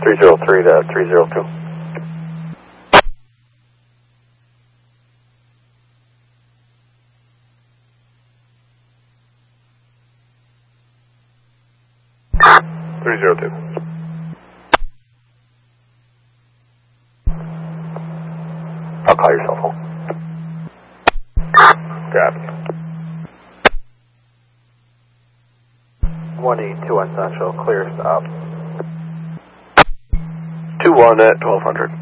303 to 302. I'll call your cell phone. Got it. 182 on Central, clear stop. 21 at 1200.